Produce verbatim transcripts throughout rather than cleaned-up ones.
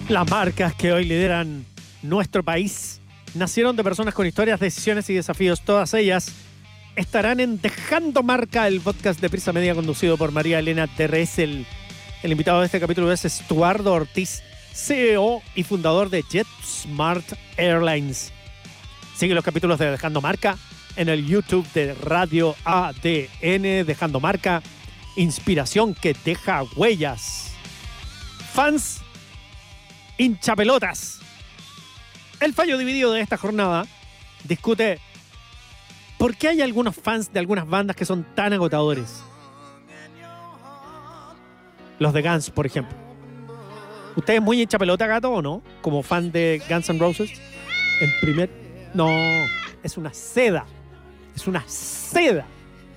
Las marcas que hoy lideran nuestro país nacieron de personas con historias, decisiones y desafíos. Todas ellas estarán en Dejando Marca, el podcast de Prisa Media conducido por María Elena Terresel. El invitado de este capítulo es Estuardo Ortiz, C E O y fundador de JetSmart Airlines. Sigue los capítulos de Dejando Marca en el YouTube de Radio A D N. Dejando Marca, inspiración que deja huellas. Fans hinchapelotas. El fallo dividido de esta jornada discute por qué hay algunos fans de algunas bandas que son tan agotadores. Los de Guns, por ejemplo. ¿Usted es muy hinchapelota, gato, o no? Como fan de Guns N' Roses. En primer... No, es una seda. Es una seda.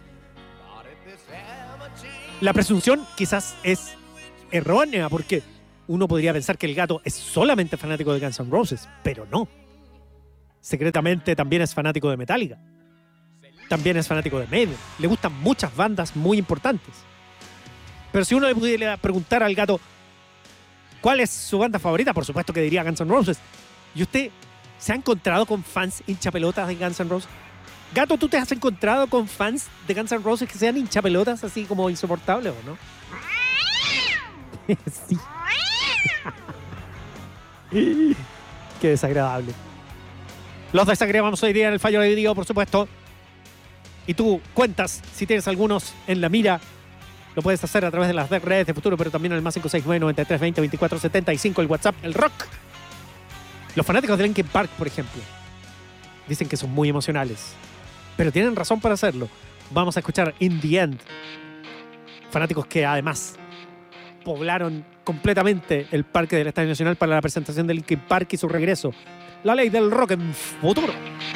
La presunción quizás es errónea, porque uno podría pensar que el gato es solamente fanático de Guns N' Roses, pero no. Secretamente también es fanático de Metallica. También es fanático de Maiden. Le gustan muchas bandas muy importantes. Pero si uno le pudiera preguntar al gato ¿cuál es su banda favorita? Por supuesto que diría Guns N' Roses. ¿Y usted se ha encontrado con fans hinchapelotas de Guns N' Roses? Gato, ¿tú te has encontrado con fans de Guns N' Roses que sean hinchapelotas así como insoportables o no? Sí. Qué desagradable. Los desagregamos hoy día en el fallo dividido, por supuesto. Y tú cuentas si tienes algunos en la mira. Lo puedes hacer a través de las redes de Futuro, pero también en el más cinco seis nueve, noventa y tres, veinte, veinticuatro, setenta y cinco, el WhatsApp, el rock. Los fanáticos de Linkin Park, por ejemplo, dicen que son muy emocionales, pero tienen razón para hacerlo. Vamos a escuchar In the End. Fanáticos que además poblaron completamente el parque del Estadio Nacional para la presentación de Linkin Park y su regreso. La ley del rock en Futuro.